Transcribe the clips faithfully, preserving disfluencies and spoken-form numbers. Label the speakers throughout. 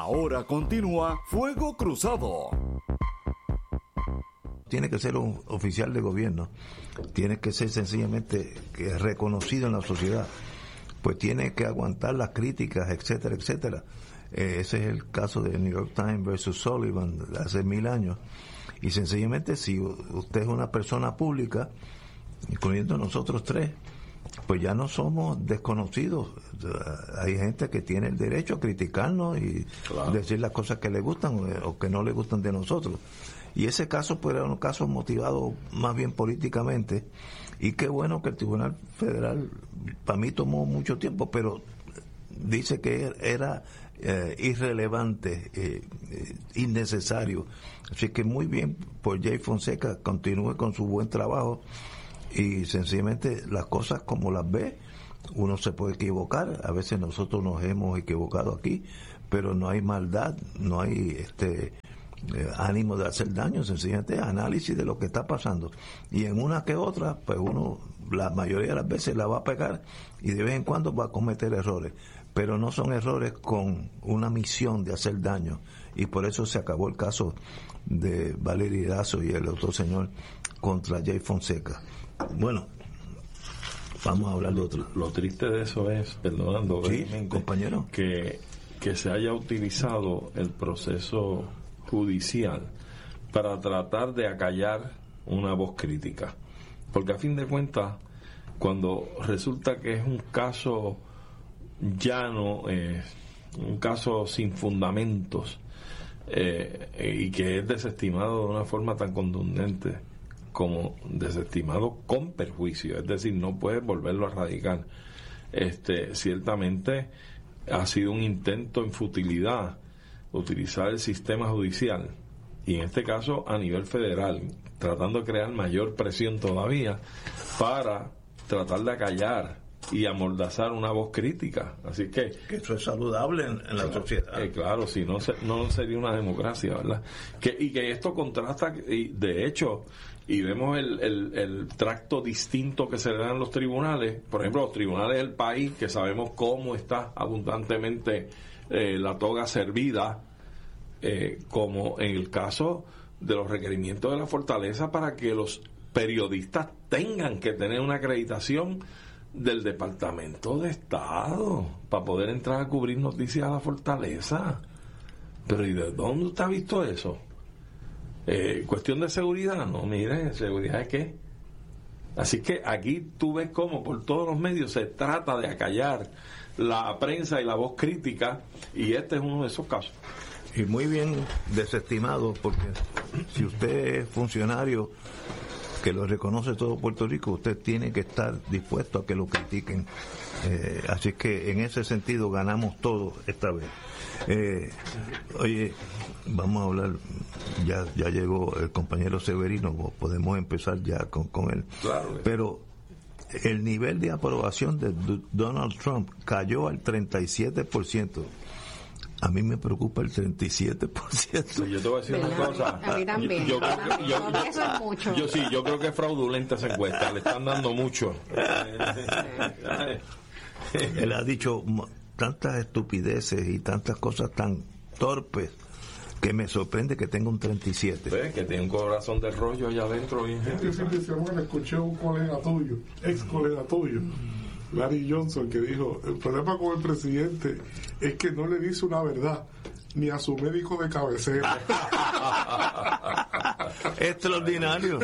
Speaker 1: Ahora continúa Fuego Cruzado.
Speaker 2: Tiene que ser un oficial de gobierno, tiene que ser sencillamente reconocido en la sociedad, pues tiene que aguantar las críticas, etcétera, etcétera. Eh, ese es el caso de New York Times versus Sullivan de hace mil años. Y sencillamente, si usted es una persona pública, incluyendo nosotros tres, pues ya no somos desconocidos. Hay gente que tiene el derecho a criticarnos y claro, decir las cosas que le gustan o que no le gustan de nosotros. Y ese caso pues era un caso motivado más bien políticamente, y qué bueno que el Tribunal Federal, para mí tomó mucho tiempo, pero dice que era eh, irrelevante, eh, eh, innecesario. Así que muy bien por Jay Fonseca, continúe con su buen trabajo, y sencillamente las cosas como las ve, uno se puede equivocar, a veces nosotros nos hemos equivocado aquí, pero no hay maldad, no hay este Eh, ánimo de hacer daño, sencillamente análisis de lo que está pasando, y en una que otra pues uno la mayoría de las veces la va a pegar y de vez en cuando va a cometer errores, pero no son errores con una misión de hacer daño, y por eso se acabó el caso de Valery Lazo y el otro señor contra Jay Fonseca. Bueno, vamos a hablar de otro.
Speaker 3: Lo triste de eso es, perdonando
Speaker 2: sí, compañero,
Speaker 3: que, que se haya utilizado el proceso judicial para tratar de acallar una voz crítica, porque a fin de cuentas, cuando resulta que es un caso llano, eh, un caso sin fundamentos, eh, y que es desestimado de una forma tan contundente como desestimado con perjuicio, es decir, no puedes volverlo a radicar, este, ciertamente ha sido un intento en futilidad utilizar el sistema judicial, y en este caso a nivel federal, tratando de crear mayor presión todavía para tratar de acallar y amordazar una voz crítica. Así que,
Speaker 2: que eso es saludable en, en la
Speaker 3: claro,
Speaker 2: sociedad.
Speaker 3: Eh, claro, si no, se, no sería una democracia, ¿verdad? Que, y que esto contrasta, y de hecho, y vemos el, el, el tracto distinto que se le dan los tribunales, por ejemplo, los tribunales del país, que sabemos cómo está abundantemente Eh, la toga servida, eh, como en el caso de los requerimientos de la fortaleza para que los periodistas tengan que tener una acreditación del Departamento de Estado para poder entrar a cubrir noticias a la fortaleza. Pero ¿y de dónde usted ha visto eso? Eh, cuestión de seguridad, no, mire, seguridad es qué. Así que aquí tú ves cómo por todos los medios se trata de acallar la prensa y la voz crítica, y este es uno de esos casos.
Speaker 2: Y muy bien desestimado, porque si usted es funcionario que lo reconoce todo Puerto Rico, usted tiene que estar dispuesto a que lo critiquen. Eh, así que en ese sentido ganamos todos esta vez. Eh, oye, vamos a hablar, ya ya llegó el compañero Severino, podemos empezar ya con, con él.
Speaker 3: Claro.
Speaker 2: Pero el nivel de aprobación de Donald Trump cayó al treinta y siete por ciento. A mí me preocupa el treinta y siete por ciento.
Speaker 3: Sí, yo te voy a decir una cosa.
Speaker 4: A mí también.
Speaker 3: Yo, yo, creo que, yo,
Speaker 4: yo, eso es mucho.
Speaker 3: Yo sí, yo creo que es fraudulenta esa encuesta. Le están dando mucho.
Speaker 2: Él ha dicho tantas estupideces y tantas cosas tan torpes que me sorprende que tenga un treinta y siete.
Speaker 3: ¿Ves? Que tiene un corazón de rollo allá adentro.
Speaker 5: Este fin de semana escuché a un colega tuyo, ex colega tuyo, Larry Johnson, que dijo: el problema con el presidente es que no le dice una verdad ni a su médico de cabecera.
Speaker 2: Extraordinario.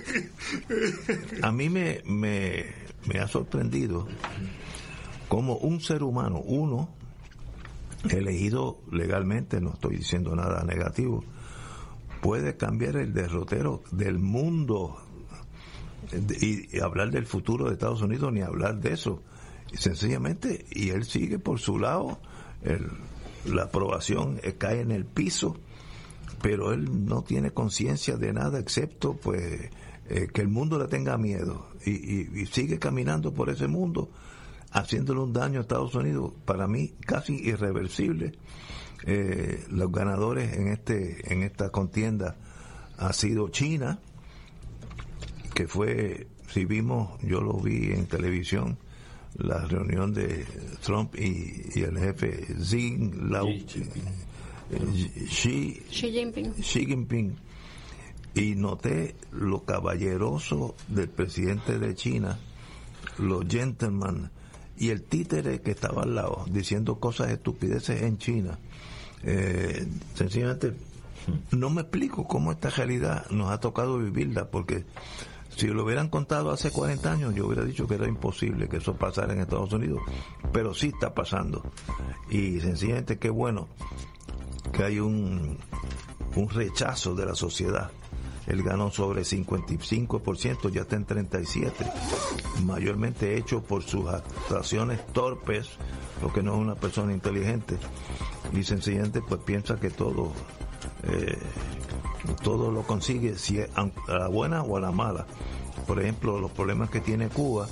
Speaker 2: A mí me, me, me ha sorprendido como un ser humano, uno elegido legalmente, no estoy diciendo nada negativo, puede cambiar el derrotero del mundo y, y hablar del futuro de Estados Unidos, ni hablar de eso, y sencillamente, y él sigue por su lado, el, la aprobación cae en el piso, pero él no tiene conciencia de nada excepto pues eh, que el mundo le tenga miedo, y, y, y sigue caminando por ese mundo, haciéndole un daño a Estados Unidos, para mí casi irreversible. Eh, los ganadores en este en esta contienda ha sido China, que fue, si vimos, yo lo vi en televisión, la reunión de Trump y, y el jefe Xi Lao, Xi,
Speaker 4: Xi Jinping.
Speaker 2: Xi Jinping, y noté lo caballeroso del presidente de China, los gentlemen, y el títere que estaba al lado diciendo cosas estupideces en China. Eh, sencillamente no me explico cómo esta realidad nos ha tocado vivirla, porque si lo hubieran contado hace cuarenta años yo hubiera dicho que era imposible que eso pasara en Estados Unidos, pero sí está pasando, y sencillamente qué bueno que hay un un rechazo de la sociedad. Él ganó sobre cincuenta y cinco por ciento, ya está en treinta y siete por ciento, mayormente hecho por sus actuaciones torpes, lo que no es una persona inteligente, y sencillamente pues piensa que todo eh, todo lo consigue, si es a la buena o a la mala. Por ejemplo, los problemas que tiene Cuba,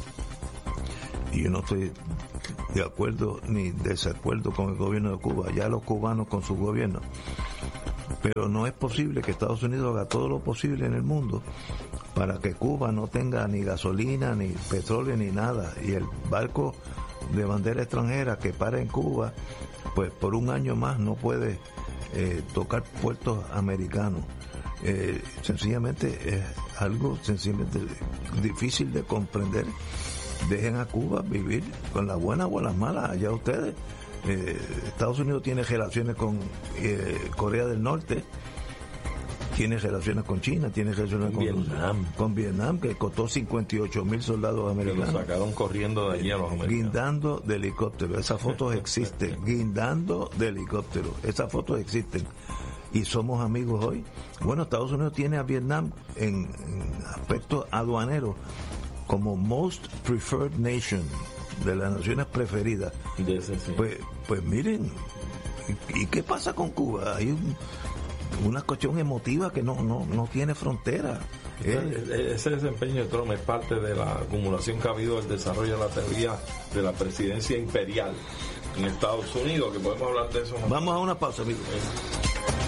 Speaker 2: y yo no estoy de acuerdo ni desacuerdo con el gobierno de Cuba, ya los cubanos con su gobierno, pero no es posible que Estados Unidos haga todo lo posible en el mundo para que Cuba no tenga ni gasolina, ni petróleo, ni nada, y el barco de bandera extranjera que para en Cuba, pues por un año más no puede eh, tocar puertos americanos. Eh, sencillamente es algo sencillamente difícil de comprender. Dejen a Cuba vivir con las buenas o las malas, allá ustedes. Eh, Estados Unidos tiene relaciones con eh, Corea del Norte, tiene relaciones con China, tiene relaciones con
Speaker 3: Vietnam,
Speaker 2: con Vietnam, que costó cincuenta y ocho mil soldados americanos.
Speaker 3: Que lo sacaron corriendo de allí a los americanos.
Speaker 2: Guindando de helicóptero. Esas fotos existen. Guindando de helicóptero. Esas fotos existen. Y somos amigos hoy. Bueno, Estados Unidos tiene a Vietnam en, en aspecto aduanero como Most Preferred Nation, de las naciones preferidas.
Speaker 3: De ese, sí.
Speaker 2: Pues, pues miren, ¿y, y qué pasa con Cuba? Hay un, una cuestión emotiva que no no no tiene frontera.
Speaker 3: Eh, ese desempeño de Trump es parte de la acumulación que ha habido del desarrollo de la teoría de la presidencia imperial en Estados Unidos, que podemos hablar de eso.
Speaker 2: Vamos a una pausa, amigos.